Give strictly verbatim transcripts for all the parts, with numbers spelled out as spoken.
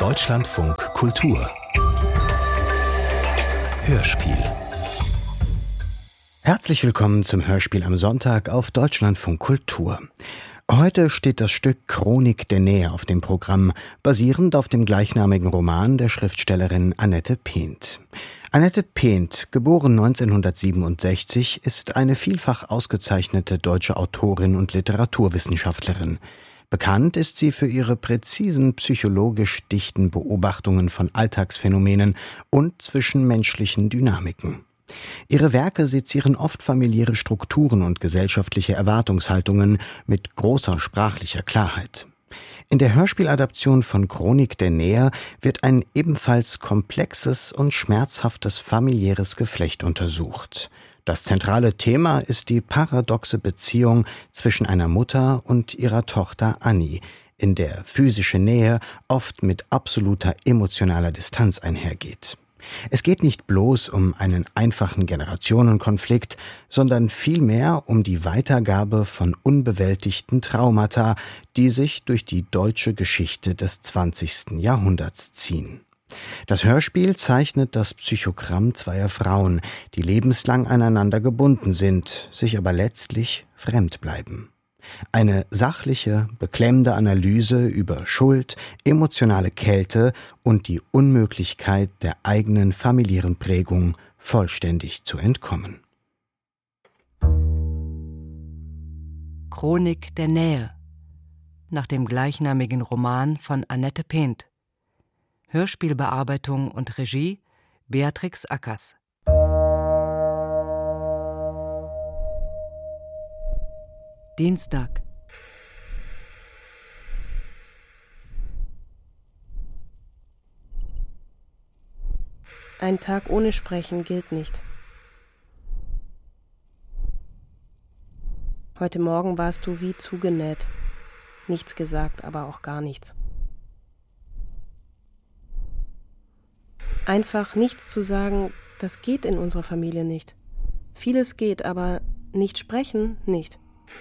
Deutschlandfunk Kultur Hörspiel. Herzlich willkommen zum Hörspiel am Sonntag auf Deutschlandfunk Kultur. Heute steht das Stück Chronik der Nähe auf dem Programm, basierend auf dem gleichnamigen Roman der Schriftstellerin Annette Peent. Annette Peent, geboren neunzehnhundertsiebenundsechzig, ist eine vielfach ausgezeichnete deutsche Autorin und Literaturwissenschaftlerin. Bekannt ist sie für ihre präzisen, psychologisch dichten Beobachtungen von Alltagsphänomenen und zwischenmenschlichen Dynamiken. Ihre Werke sezieren oft familiäre Strukturen und gesellschaftliche Erwartungshaltungen mit großer sprachlicher Klarheit. In der Hörspieladaption von Chronik der Nähe wird ein ebenfalls komplexes und schmerzhaftes familiäres Geflecht untersucht. Das zentrale Thema ist die paradoxe Beziehung zwischen einer Mutter und ihrer Tochter Annie, in der physische Nähe oft mit absoluter emotionaler Distanz einhergeht. Es geht nicht bloß um einen einfachen Generationenkonflikt, sondern vielmehr um die Weitergabe von unbewältigten Traumata, die sich durch die deutsche Geschichte des zwanzigsten Jahrhunderts ziehen. Das Hörspiel zeichnet das Psychogramm zweier Frauen, die lebenslang aneinander gebunden sind, sich aber letztlich fremd bleiben. Eine sachliche, beklemmende Analyse über Schuld, emotionale Kälte und die Unmöglichkeit der eigenen familiären Prägung vollständig zu entkommen. Chronik der Nähe, nach dem gleichnamigen Roman von Annette Peent. Hörspielbearbeitung und Regie Beatrix Ackers. Dienstag. Ein Tag ohne Sprechen gilt nicht. Heute Morgen warst du wie zugenäht. Nichts gesagt, aber auch gar nichts. Einfach nichts zu sagen, das geht in unserer Familie nicht. Vieles geht, aber nicht sprechen, nicht.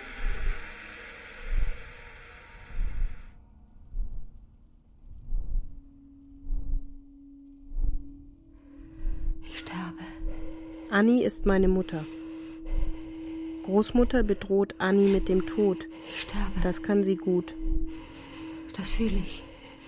Ich sterbe. Annie ist meine Mutter. Großmutter bedroht Annie mit dem Tod. Ich sterbe. Das kann sie gut. Das fühle ich.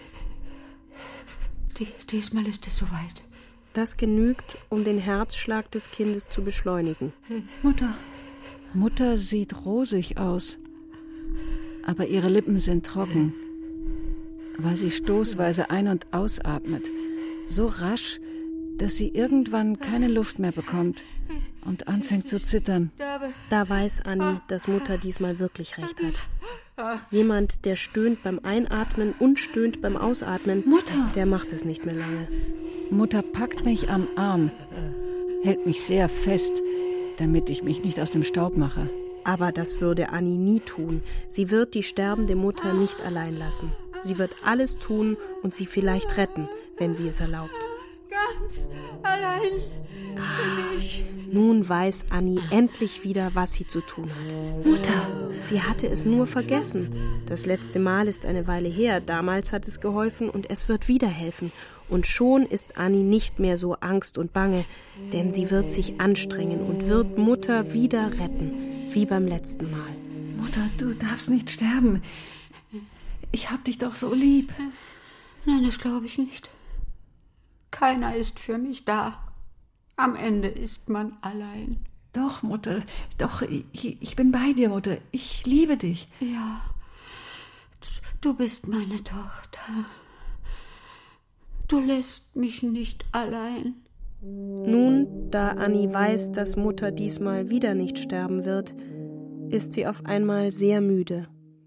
Die, diesmal ist es soweit. Das genügt, um den Herzschlag des Kindes zu beschleunigen. Mutter. Mutter sieht rosig aus. Aber ihre Lippen sind trocken, weil sie stoßweise ein- und ausatmet. So rasch, dass sie irgendwann keine Luft mehr bekommt und anfängt zu zittern. Da weiß Annie, dass Mutter diesmal wirklich recht hat. Jemand, der stöhnt beim Einatmen und stöhnt beim Ausatmen, Mutter, der macht es nicht mehr lange. Mutter packt mich am Arm, hält mich sehr fest, damit ich mich nicht aus dem Staub mache. Aber das würde Annie nie tun. Sie wird die sterbende Mutter nicht allein lassen. Sie wird alles tun und sie vielleicht retten, wenn sie es erlaubt. Ganz allein bin ich. Nun weiß Annie endlich wieder, was sie zu tun hat. Mutter. Sie hatte es nur vergessen. Das letzte Mal ist eine Weile her. Damals hat es geholfen und es wird wieder helfen. Und schon ist Annie nicht mehr so Angst und Bange, denn sie wird sich anstrengen und wird Mutter wieder retten, wie beim letzten Mal. Mutter, du darfst nicht sterben. Ich hab dich doch so lieb. Nein, das glaube ich nicht. Keiner ist für mich da. Am Ende ist man allein. Doch, Mutter, doch, ich, ich bin bei dir, Mutter. Ich liebe dich. Ja, du bist meine Tochter. Du lässt mich nicht allein. Nun, da Annie weiß, dass Mutter diesmal wieder nicht sterben wird, ist sie auf einmal sehr müde.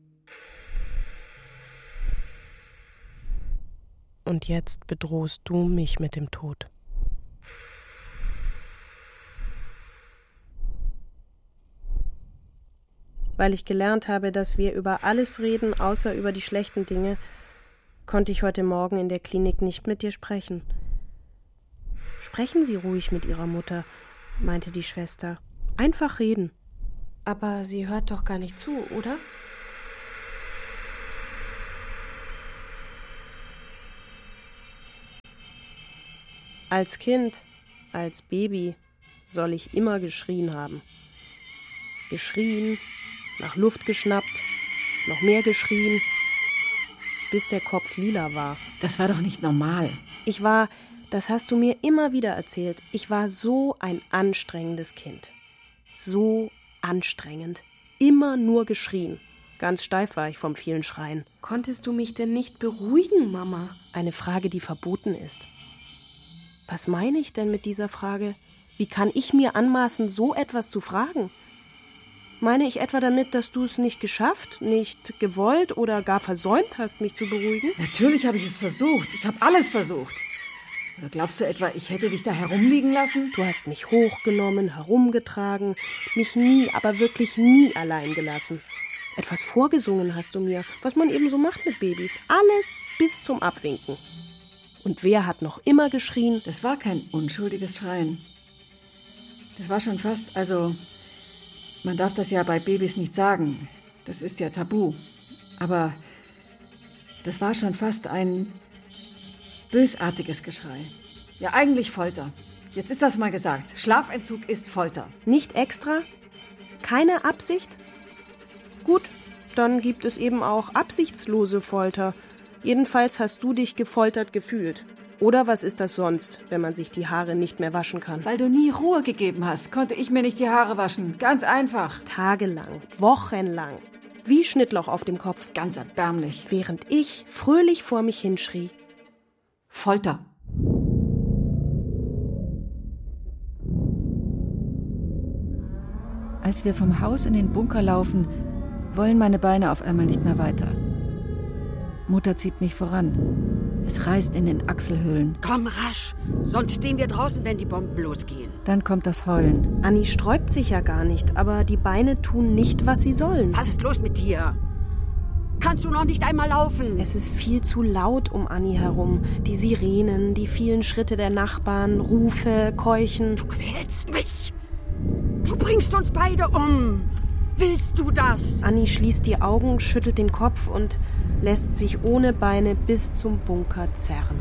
Und jetzt bedrohst du mich mit dem Tod. Weil ich gelernt habe, dass wir über alles reden, außer über die schlechten Dinge, konnte ich heute Morgen in der Klinik nicht mit dir sprechen. Sprechen Sie ruhig mit Ihrer Mutter, meinte die Schwester. Einfach reden. Aber sie hört doch gar nicht zu, oder? Als Kind, als Baby soll ich immer geschrien haben. Geschrien, nach Luft geschnappt, noch mehr geschrien, bis der Kopf lila war. Das war doch nicht normal. Ich war, das hast du mir immer wieder erzählt, ich war so ein anstrengendes Kind. So anstrengend. Immer nur geschrien. Ganz steif war ich vom vielen Schreien. Konntest du mich denn nicht beruhigen, Mama? Eine Frage, die verboten ist. Was meine ich denn mit dieser Frage? Wie kann ich mir anmaßen, so etwas zu fragen? Meine ich etwa damit, dass du es nicht geschafft, nicht gewollt oder gar versäumt hast, mich zu beruhigen? Natürlich habe ich es versucht. Ich habe alles versucht. Oder glaubst du etwa, ich hätte dich da herumliegen lassen? Du hast mich hochgenommen, herumgetragen, mich nie, aber wirklich nie allein gelassen. Etwas vorgesungen hast du mir, was man eben so macht mit Babys. Alles bis zum Abwinken. Und wer hat noch immer geschrien? Das war kein unschuldiges Schreien. Das war schon fast, also... Man darf das ja bei Babys nicht sagen. Das ist ja tabu. Aber das war schon fast ein bösartiges Geschrei. Ja, eigentlich Folter. Jetzt ist das mal gesagt. Schlafentzug ist Folter. Nicht extra? Keine Absicht? Gut, dann gibt es eben auch absichtslose Folter. Jedenfalls hast du dich gefoltert gefühlt. Oder was ist das sonst, wenn man sich die Haare nicht mehr waschen kann? Weil du nie Ruhe gegeben hast, konnte ich mir nicht die Haare waschen. Ganz einfach. Tagelang, wochenlang. Wie Schnittloch auf dem Kopf. Ganz erbärmlich. Während ich fröhlich vor mich hinschrie. Folter. Als wir vom Haus in den Bunker laufen, wollen meine Beine auf einmal nicht mehr weiter. Mutter zieht mich voran. Es reißt in den Achselhöhlen. Komm rasch, sonst stehen wir draußen, wenn die Bomben losgehen. Dann kommt das Heulen. Anni sträubt sich ja gar nicht, aber die Beine tun nicht, was sie sollen. Was ist los mit dir? Kannst du noch nicht einmal laufen? Es ist viel zu laut um Anni herum. Die Sirenen, die vielen Schritte der Nachbarn, Rufe, Keuchen. Du quälst mich. Du bringst uns beide um. Willst du das? Anni schließt die Augen, schüttelt den Kopf und lässt sich ohne Beine bis zum Bunker zerren.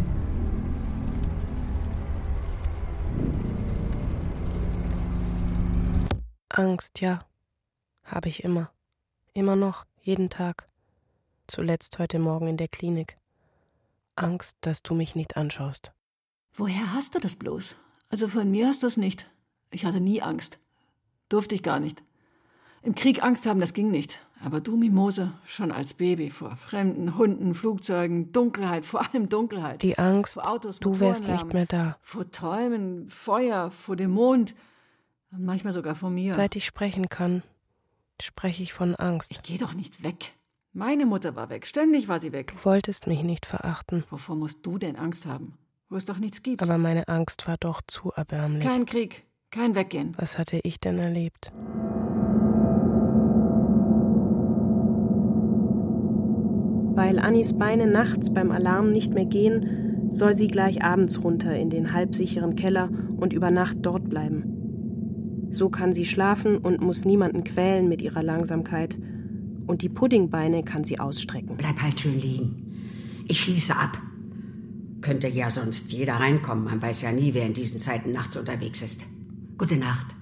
Angst, ja. Habe ich immer. Immer noch, jeden Tag. Zuletzt heute Morgen in der Klinik. Angst, dass du mich nicht anschaust. Woher hast du das bloß? Also von mir hast du es nicht. Ich hatte nie Angst. Durfte ich gar nicht. Im Krieg Angst haben, das ging nicht. Aber du, Mimose, schon als Baby vor fremden Hunden, Flugzeugen, Dunkelheit, vor allem Dunkelheit. Die Angst, vor Autos, du wärst nicht mehr da. Vor Träumen, Feuer, vor dem Mond und manchmal sogar vor mir. Seit ich sprechen kann, spreche ich von Angst. Ich gehe doch nicht weg. Meine Mutter war weg, ständig war sie weg. Du wolltest mich nicht verachten. Wovor musst du denn Angst haben, wo es doch nichts gibt? Aber meine Angst war doch zu erbärmlich. Kein Krieg, kein Weggehen. Was hatte ich denn erlebt? Weil Annis Beine nachts beim Alarm nicht mehr gehen, soll sie gleich abends runter in den halbsicheren Keller und über Nacht dort bleiben. So kann sie schlafen und muss niemanden quälen mit ihrer Langsamkeit. Und die Puddingbeine kann sie ausstrecken. Bleib halt schön liegen. Ich schließe ab. Könnte ja sonst jeder reinkommen. Man weiß ja nie, wer in diesen Zeiten nachts unterwegs ist. Gute Nacht.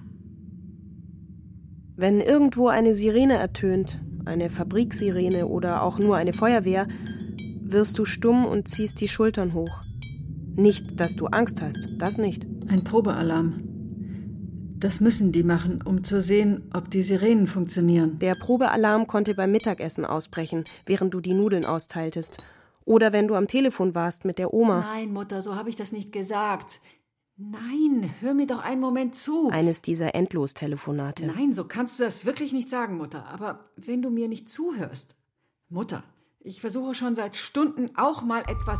Wenn irgendwo eine Sirene ertönt, eine Fabriksirene oder auch nur eine Feuerwehr, wirst du stumm und ziehst die Schultern hoch. Nicht, dass du Angst hast, das nicht. Ein Probealarm. Das müssen die machen, um zu sehen, ob die Sirenen funktionieren. Der Probealarm konnte beim Mittagessen ausbrechen, während du die Nudeln austeiltest. Oder wenn du am Telefon warst mit der Oma. Nein, Mutter, so habe ich das nicht gesagt. Nein, hör mir doch einen Moment zu. Eines dieser Endlostelefonate. Nein, so kannst du das wirklich nicht sagen, Mutter. Aber wenn du mir nicht zuhörst. Mutter, ich versuche schon seit Stunden auch mal etwas...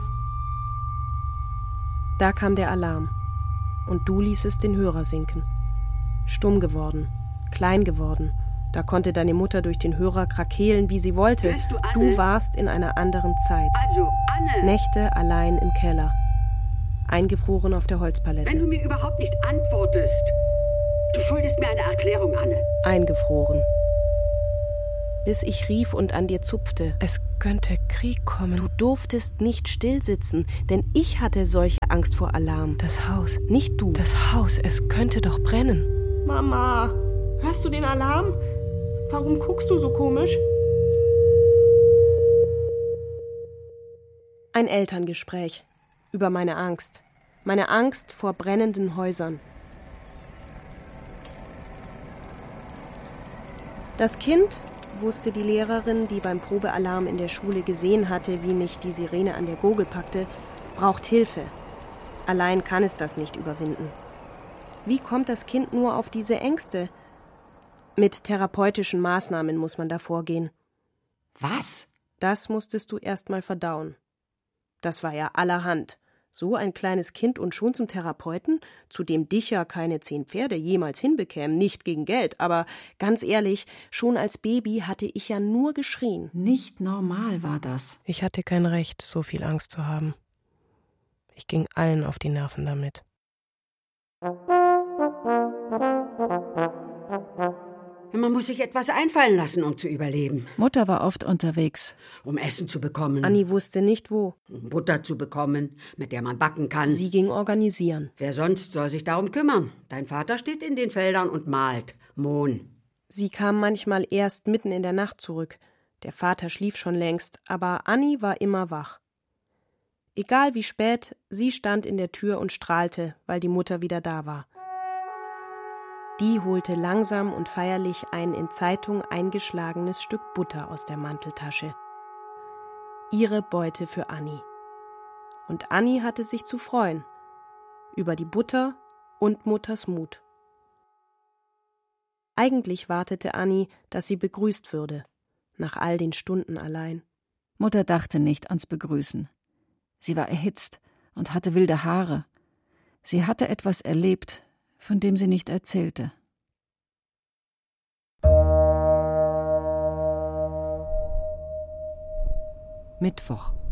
Da kam der Alarm. Und du ließest den Hörer sinken. Stumm geworden, klein geworden. Da konnte deine Mutter durch den Hörer krakeelen, wie sie wollte. Hörst du, Anne? Du warst in einer anderen Zeit. Also, Anne, Nächte allein im Keller. Eingefroren auf der Holzpalette. wenn du mir überhaupt nicht antwortest. Du schuldest mir eine Erklärung, Anne. Eingefroren. Bis ich rief und an dir zupfte. Es könnte Krieg kommen. Du durftest nicht stillsitzen, denn ich hatte solche Angst vor Alarm. Das Haus. Nicht du. Das Haus, es könnte doch brennen. Mama, hörst du den Alarm? Warum guckst du so komisch? Ein Elterngespräch über meine Angst. Meine Angst vor brennenden Häusern. Das Kind, wusste die Lehrerin, die beim Probealarm in der Schule gesehen hatte, wie mich die Sirene an der Gurgel packte, braucht Hilfe. Allein kann es das nicht überwinden. Wie kommt das Kind nur auf diese Ängste? Mit therapeutischen Maßnahmen muss man da vorgehen. Was? Das musstest du erst mal verdauen. Das war ja allerhand. So ein kleines Kind und schon zum Therapeuten, zu dem dich ja keine zehn Pferde jemals hinbekämen, nicht gegen Geld. Aber ganz ehrlich, schon als Baby hatte ich ja nur geschrien. Nicht normal war das. Ich hatte kein Recht, so viel Angst zu haben. Ich ging allen auf die Nerven damit. Man muss sich etwas einfallen lassen, um zu überleben. Mutter war oft unterwegs. Um Essen zu bekommen. Anni wusste nicht wo. Um Butter zu bekommen, mit der man backen kann. Sie ging organisieren. Wer sonst soll sich darum kümmern? Dein Vater steht in den Feldern und malt. Mohn. Sie kam manchmal erst mitten in der Nacht zurück. Der Vater schlief schon längst, aber Anni war immer wach. Egal wie spät, sie stand in der Tür und strahlte, weil die Mutter wieder da war. Die holte langsam und feierlich ein in Zeitung eingeschlagenes Stück Butter aus der Manteltasche. Ihre Beute für Anni. Und Anni hatte sich zu freuen. Über die Butter und Mutters Mut. Eigentlich wartete Anni, dass sie begrüßt würde, nach all den Stunden allein. Mutter dachte nicht ans Begrüßen. Sie war erhitzt und hatte wilde Haare. Sie hatte etwas erlebt, von dem sie nicht erzählte. Mittwoch.